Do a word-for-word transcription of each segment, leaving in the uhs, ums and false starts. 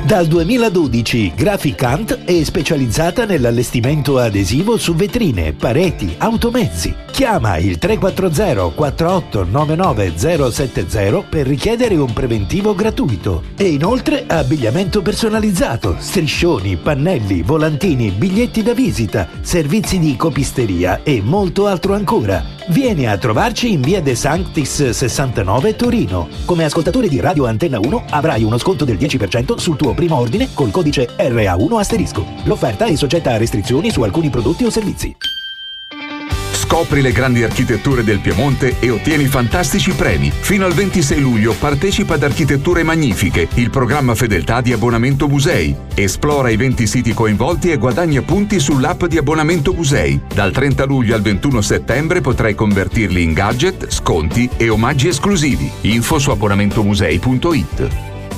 Dal duemiladodici Graficant è specializzata nell'allestimento adesivo su vetrine, pareti, automezzi. Chiama il tre quattro zero quattro otto nove nove zero sette zero per richiedere un preventivo gratuito. E inoltre abbigliamento personalizzato, striscioni, pannelli, volantini, biglietti da visita, servizi di copisteria e molto altro ancora. Vieni a trovarci in via De Sanctis sessantanove Torino. Come ascoltatore di Radio Antenna uno avrai uno sconto del dieci per cento sul tuo primo ordine col codice R A uno asterisco. L'offerta è soggetta a restrizioni su alcuni prodotti o servizi. Scopri le grandi architetture del Piemonte e ottieni fantastici premi. Fino al ventisei luglio partecipa ad Architetture Magnifiche, il programma fedeltà di Abbonamento Musei. Esplora i venti siti coinvolti e guadagna punti sull'app di Abbonamento Musei. Dal trenta luglio al ventuno settembre potrai convertirli in gadget, sconti e omaggi esclusivi. Info su abbonamentomusei punto it.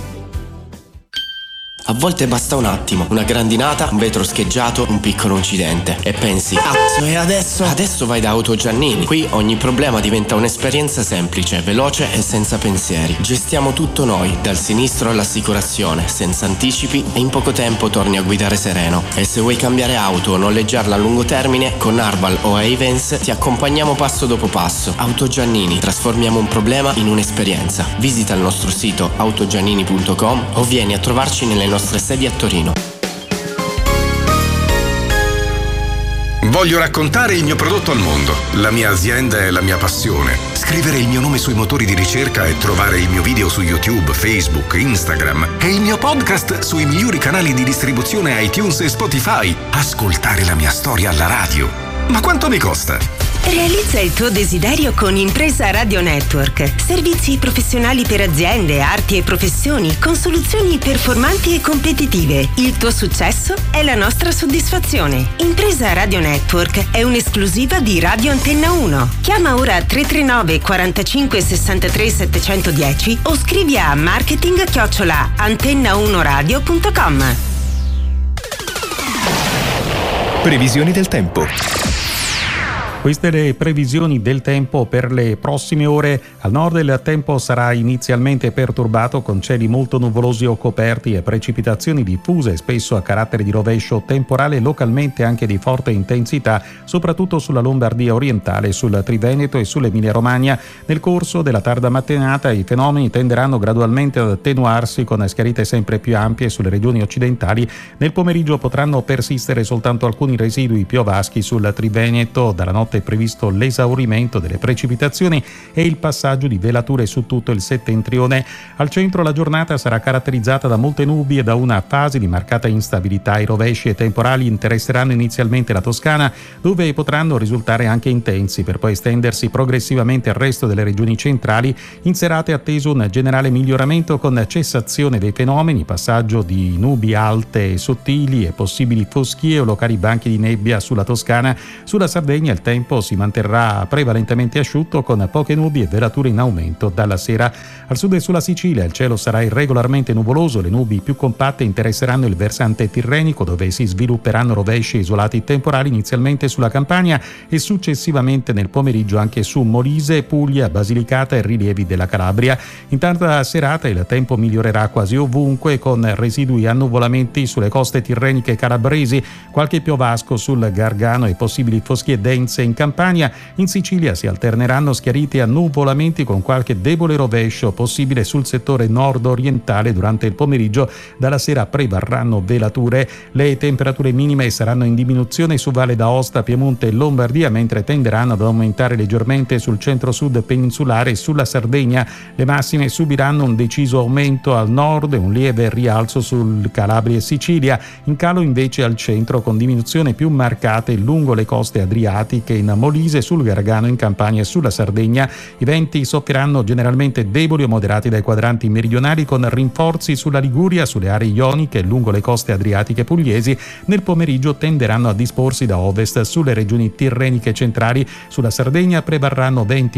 A volte basta un attimo, una grandinata, un vetro scheggiato, un piccolo incidente e pensi, cazzo, e adesso? Adesso vai da Auto Giannini. Qui ogni problema diventa un'esperienza semplice, veloce e senza pensieri. Gestiamo tutto noi, dal sinistro all'assicurazione, senza anticipi e in poco tempo torni a guidare sereno. E se vuoi cambiare auto o noleggiarla a lungo termine, con Arval o Ayvens ti accompagniamo passo dopo passo. Auto Giannini, trasformiamo un problema in un'esperienza. Visita il nostro sito autogiannini punto com o vieni a trovarci nelle nostre nostre sedi a Torino. Voglio raccontare il mio prodotto al mondo. La mia azienda è la mia passione. Scrivere il mio nome sui motori di ricerca e trovare il mio video su YouTube, Facebook, Instagram e il mio podcast sui migliori canali di distribuzione iTunes e Spotify. Ascoltare la mia storia alla radio. Ma quanto mi costa? Realizza il tuo desiderio con Impresa Radio Network. Servizi professionali per aziende, arti e professioni con soluzioni performanti e competitive. Il tuo successo è la nostra soddisfazione. Impresa Radio Network è un'esclusiva di Radio Antenna uno. Chiama ora tre tre nove quarantacinque sessantatré settecentodieci o scrivi a marketing chiocciola antenna uno radio punto com. Previsioni del tempo. Queste le previsioni del tempo per le prossime ore. Al nord il tempo sarà inizialmente perturbato con cieli molto nuvolosi o coperti e precipitazioni diffuse, spesso a carattere di rovescio temporale, localmente anche di forte intensità, soprattutto sulla Lombardia orientale, sul Triveneto e sull'Emilia Romagna. Nel corso della tarda mattinata i fenomeni tenderanno gradualmente ad attenuarsi con schiarite sempre più ampie sulle regioni occidentali. Nel pomeriggio potranno persistere soltanto alcuni residui piovaschi sul Triveneto. Dalla notte è previsto l'esaurimento delle precipitazioni e il passaggio di velature su tutto il settentrione. Al centro la giornata sarà caratterizzata da molte nubi e da una fase di marcata instabilità. I rovesci e temporali interesseranno inizialmente la Toscana, dove potranno risultare anche intensi, per poi estendersi progressivamente al resto delle regioni centrali. In serata è atteso un generale miglioramento con cessazione dei fenomeni, passaggio di nubi alte e sottili e possibili foschie o locali banchi di nebbia sulla Toscana. Sulla Sardegna il tempo si manterrà prevalentemente asciutto con poche nubi e velature in aumento dalla sera. Al sud e sulla Sicilia il cielo sarà irregolarmente nuvoloso, le nubi più compatte interesseranno il versante tirrenico, dove si svilupperanno rovesci isolati temporali inizialmente sulla Campania e successivamente nel pomeriggio anche su Molise, Puglia, Basilicata e rilievi della Calabria. In tarda serata il tempo migliorerà quasi ovunque con residui annuvolamenti sulle coste tirreniche calabresi, qualche piovasco sul Gargano e possibili foschie dense in Campania. In Sicilia si alterneranno schiariti e annuvolamenti con qualche debole rovescio possibile sul settore nord-orientale durante il pomeriggio. Dalla sera prevarranno velature. Le temperature minime saranno in diminuzione su Valle d'Aosta, Piemonte e Lombardia, mentre tenderanno ad aumentare leggermente sul centro-sud peninsulare e sulla Sardegna. Le massime subiranno un deciso aumento al nord e un lieve rialzo sul Calabria e Sicilia. In calo invece al centro, con diminuzioni più marcate lungo le coste adriatiche, in Molise, sul Gargano, in Campania e sulla Sardegna. I venti soffieranno generalmente deboli o moderati dai quadranti meridionali, con rinforzi sulla Liguria, sulle aree ioniche e lungo le coste adriatiche pugliesi. Nel pomeriggio tenderanno a disporsi da ovest sulle regioni tirreniche centrali. Sulla Sardegna prevarranno venti